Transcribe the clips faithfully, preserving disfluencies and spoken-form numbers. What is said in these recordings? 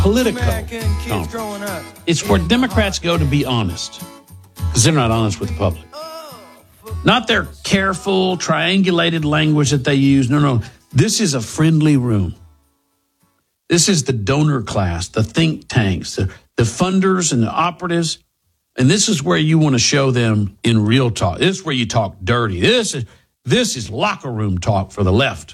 Politico conference. It's where Democrats go to be honest, because they're not honest with the public. Not their careful, triangulated language that they use. No, no. This is a friendly room. This is the donor class, the think tanks, the, the funders and the operatives. And this is where you want to show them in real talk. This is where you talk dirty. This is, this is locker room talk for the left.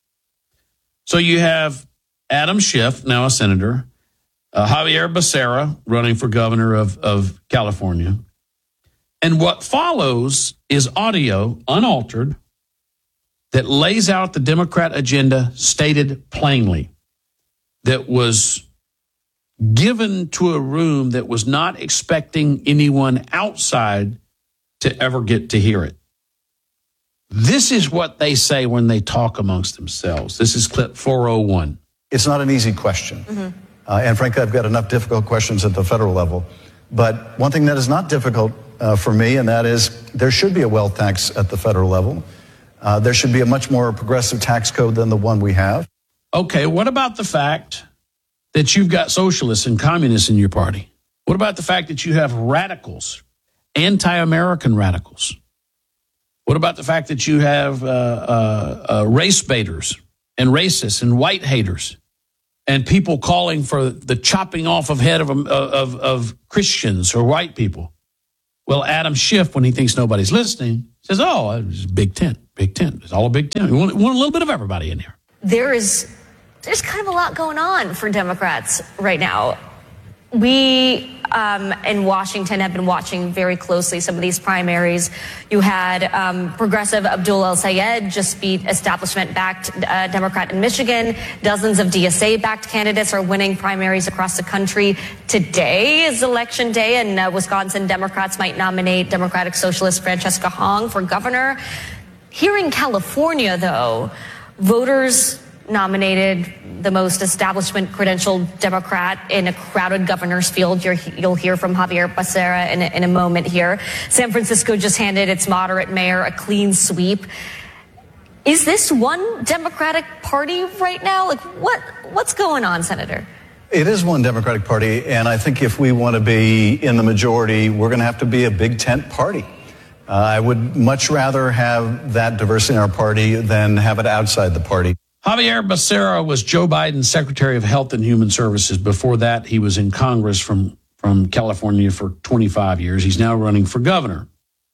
So you have Adam Schiff, now a senator, uh, Javier Becerra, running for governor of, of California. And what follows is audio, unaltered, that lays out the Democrat agenda stated plainly, that was given to a room that was not expecting anyone outside to ever get to hear it. This is what they say when they talk amongst themselves. This is clip four oh one. It's not an easy question. Mm-hmm. Uh, and frankly, I've got enough difficult questions at the federal level. But one thing that is not difficult uh, for me, and that is there should be a wealth tax at the federal level. Uh, there should be a much more progressive tax code than the one we have. Okay, what about the fact that you've got socialists and communists in your party? What about the fact that you have radicals, anti-American radicals? What about the fact that you have uh, uh, uh, race baiters and racists and white haters and people calling for the chopping off of head of, of, of Christians or white people? Well, Adam Schiff, when he thinks nobody's listening, says, oh, it's big tent, big tent. It's all a big tent. We want, we want a little bit of everybody in here. There is, there's kind of a lot going on for Democrats right now. We um, in Washington have been watching very closely some of these primaries. You had um, progressive Abdul El-Sayed just beat establishment-backed uh, Democrat in Michigan. Dozens of D S A-backed candidates are winning primaries across the country. Today is election day, and uh, Wisconsin Democrats might nominate Democratic Socialist Francesca Hong for governor. Here in California, though, voters nominated the most establishment credentialed Democrat in a crowded governor's field. You're, you'll hear from Javier Becerra in a, in a moment here. San Francisco just handed its moderate mayor a clean sweep. Is this one Democratic Party right now? Like, what what's going on, Senator? It is one Democratic Party, and I think if we want to be in the majority, we're going to have to be a big tent party. Uh, I would much rather have that diversity in our party than have it outside the party. Javier Becerra was Joe Biden's Secretary of Health and Human Services. Before that, he was in Congress from, from California for twenty-five years. He's now running for governor.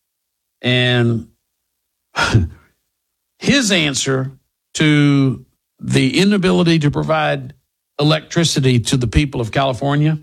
And his answer to the inability to provide electricity to the people of California,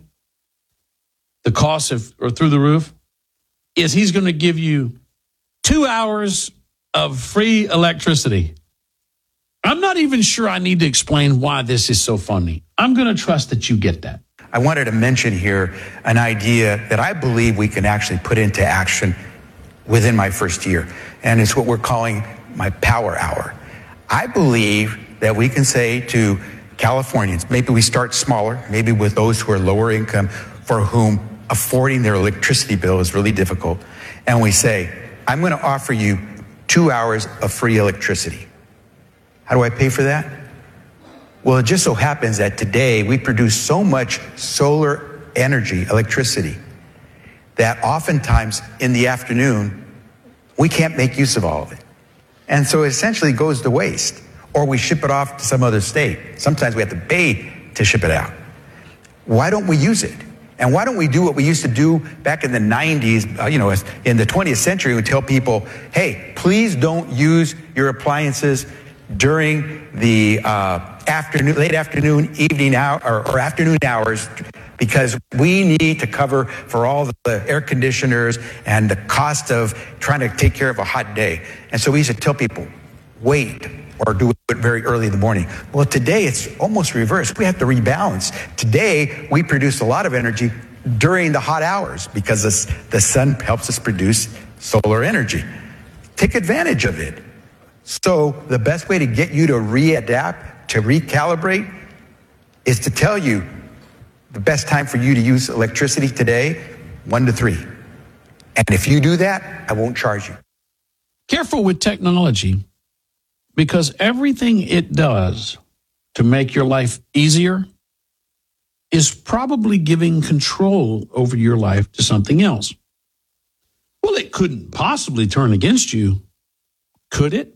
the costs of, are through the roof, is he's going to give you two hours of free electricity. I'm not even sure I need to explain why this is so funny. I'm going to trust that you get that. I wanted to mention here an idea that I believe we can actually put into action within my first year, and it's what we're calling my power hour. I believe that we can say to Californians, maybe we start smaller, maybe with those who are lower income, for whom affording their electricity bill is really difficult, and we say, I'm going to offer you two hours of free electricity. How do I pay for that? Well, it just so happens that today we produce so much solar energy, electricity, that oftentimes in the afternoon, we can't make use of all of it. And so it essentially goes to waste, or we ship it off to some other state. Sometimes we have to pay to ship it out. Why don't we use it? And why don't we do what we used to do back in the nineties, uh, you know, in the twentieth century, we tell people, hey, please don't use your appliances during the uh, afternoon, late afternoon, evening hour, or, or afternoon hours, because we need to cover for all the air conditioners and the cost of trying to take care of a hot day. And so we used to tell people, wait, or do it very early in the morning. Well, today it's almost reversed. We have to rebalance. Today, we produce a lot of energy during the hot hours because this, the sun helps us produce solar energy. Take advantage of it. So the best way to get you to readapt, to recalibrate, is to tell you the best time for you to use electricity today, one to three. And if you do that, I won't charge you. Careful with technology, because everything it does to make your life easier is probably giving control over your life to something else. Well, it couldn't possibly turn against you, could it?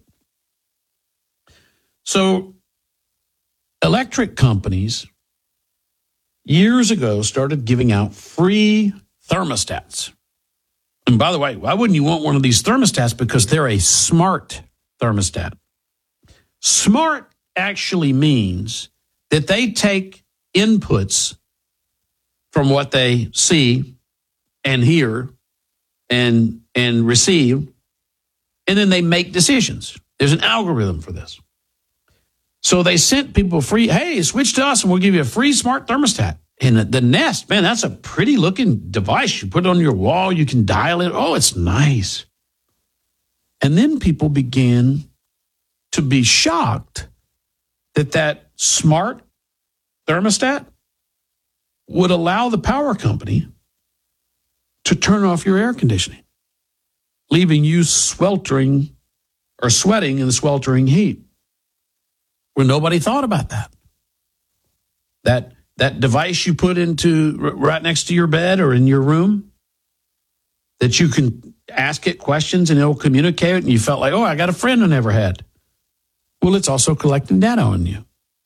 So, electric companies years ago started giving out free thermostats. And by the way, why wouldn't you want one of these thermostats? Because they're a smart thermostat. Smart actually means that they take inputs from what they see and hear and and receive, and then they make decisions. There's an algorithm for this. So they sent people free, hey, switch to us and we'll give you a free smart thermostat. And the, the Nest, man, that's a pretty looking device. You put it on your wall, you can dial it. Oh, it's nice. And then people began to be shocked that that smart thermostat would allow the power company to turn off your air conditioning, leaving you sweltering or sweating in the sweltering heat. Well, nobody thought about that. That that device you put into right next to your bed or in your room, that you can ask it questions and it'll communicate, and you felt like, oh, I got a friend I never had. Well, it's also collecting data on you.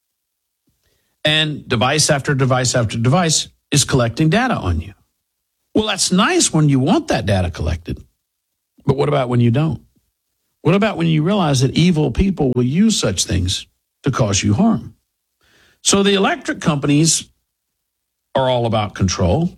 And device after device after device is collecting data on you. Well, that's nice when you want that data collected. But what about when you don't? What about when you realize that evil people will use such things to cause you harm? So the electric companies are all about control,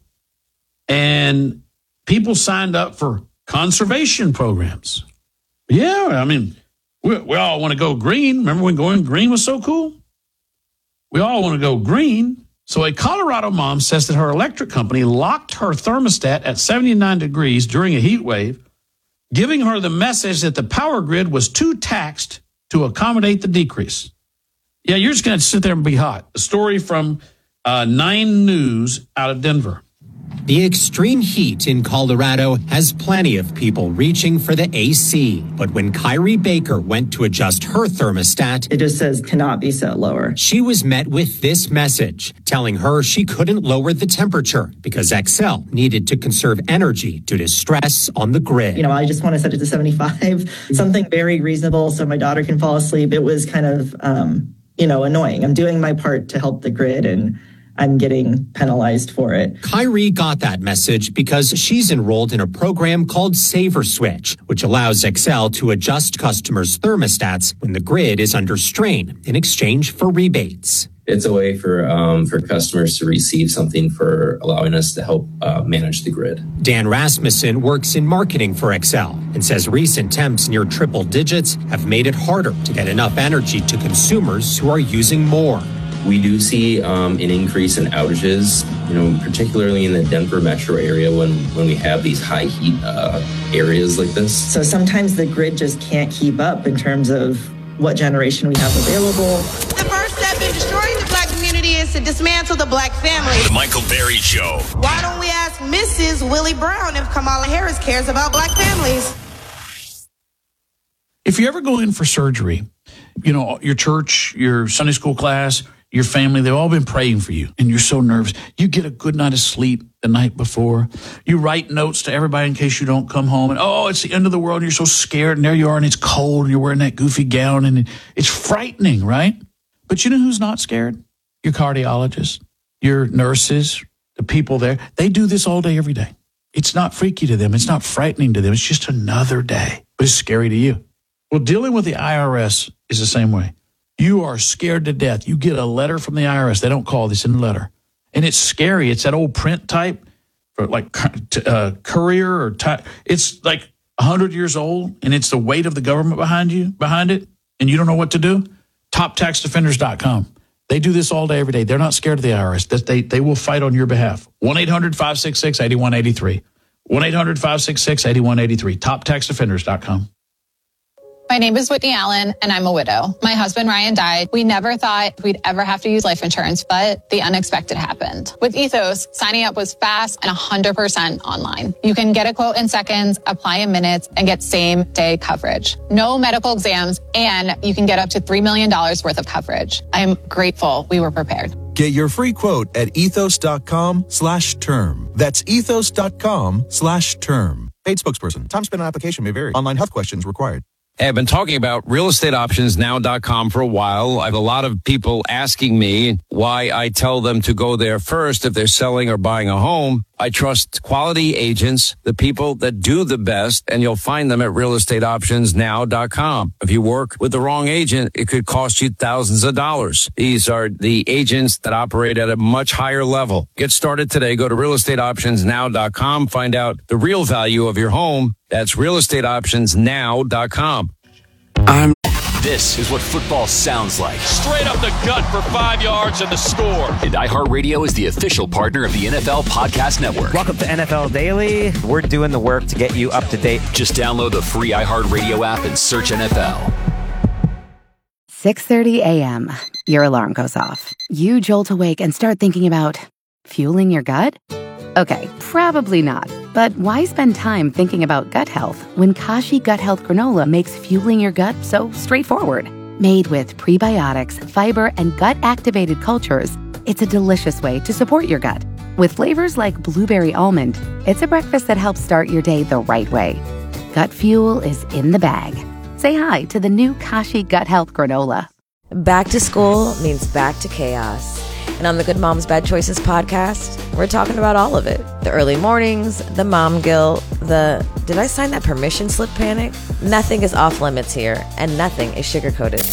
and people signed up for conservation programs. Yeah, I mean, we, we all want to go green. Remember when going green was so cool? We all want to go green. So a Colorado mom says that her electric company locked her thermostat at seventy-nine degrees during a heat wave, giving her the message that the power grid was too taxed to accommodate the decrease. Yeah, you're just going to sit there and be hot. A story from uh, Nine News out of Denver. The extreme heat in Colorado has plenty of people reaching for the A C. But when Kyrie Baker went to adjust her thermostat, it just says cannot be set lower. She was met with this message telling her she couldn't lower the temperature because Xcel needed to conserve energy due to stress on the grid. You know, I just want to set it to seventy-five, something very reasonable so my daughter can fall asleep. It was kind of, um, you know, annoying. I'm doing my part to help the grid, and I'm getting penalized for it. Kyrie got that message because she's enrolled in a program called Saver Switch, which allows Xcel to adjust customers' thermostats when the grid is under strain in exchange for rebates. It's a way for um, for customers to receive something for allowing us to help uh, manage the grid. Dan Rasmussen works in marketing for Xcel and says recent temps near triple digits have made it harder to get enough energy to consumers who are using more. We do see um, an increase in outages, you know, particularly in the Denver metro area when, when we have these high heat uh, areas like this. So sometimes the grid just can't keep up in terms of what generation we have available. The first step in destroying the black community is to dismantle the black family. The Michael Berry Show. Why don't we ask Missus Willie Brown if Kamala Harris cares about black families? If you ever go in for surgery, you know, your church, your Sunday school class, your family, they've all been praying for you, and you're so nervous. You get a good night of sleep the night before. You write notes to everybody in case you don't come home, and oh, it's the end of the world, and you're so scared, and there you are, and it's cold, and you're wearing that goofy gown, and it's frightening, right? But you know who's not scared? Your cardiologists, your nurses, the people there. They do this all day, every day. It's not freaky to them. It's not frightening to them. It's just another day, but it's scary to you. Well, dealing with the I R S is the same way. You are scared to death. You get a letter from the I R S. They don't call this in the letter. And it's scary. It's that old print type for like uh, courier or type. It's like one hundred years old, and it's the weight of the government behind you, behind it, and you don't know what to do. top tax defenders dot com. They do this all day, every day. They're not scared of the I R S. They, they will fight on your behalf. one eight hundred five six six eight one eight three. one eight hundred five six six eight one eight three. top tax defenders dot com. My name is Whitney Allen, and I'm a widow. My husband, Ryan, died. We never thought we'd ever have to use life insurance, but the unexpected happened. With Ethos, signing up was fast and one hundred percent online. You can get a quote in seconds, apply in minutes, and get same-day coverage. No medical exams, and you can get up to three million dollars worth of coverage. I am grateful we were prepared. Get your free quote at ethos.com slash term. That's ethos.com slash term. Paid spokesperson. Time spent on application may vary. Online health questions required. Hey, I've been talking about real estate options now dot com for a while. I have a lot of people asking me why I tell them to go there first if they're selling or buying a home. I trust quality agents, the people that do the best, and you'll find them at real estate options now dot com. If you work with the wrong agent, it could cost you thousands of dollars. These are the agents that operate at a much higher level. Get started today. Go to real estate options now dot com. Find out the real value of your home. That's real estate options now dot com. I'm. This is what football sounds like. Straight up the gut for five yards and the score. And iHeartRadio is the official partner of the N F L Podcast Network. Welcome to N F L Daily. We're doing the work to get you up to date. Just download the free iHeartRadio app and search N F L. six thirty a.m. Your alarm goes off. You jolt awake and start thinking about fueling your gut? Okay, probably not. But why spend time thinking about gut health when Kashi Gut Health Granola makes fueling your gut so straightforward? Made with prebiotics, fiber, and gut-activated cultures, it's a delicious way to support your gut. With flavors like blueberry almond, it's a breakfast that helps start your day the right way. Gut fuel is in the bag. Say hi to the new Kashi Gut Health Granola. Back to school means back to chaos. And on the Good Moms Bad Choices podcast, we're talking about all of it. The early mornings, the mom guilt, the did I sign that permission slip panic? Nothing is off limits here, and nothing is sugar-coated.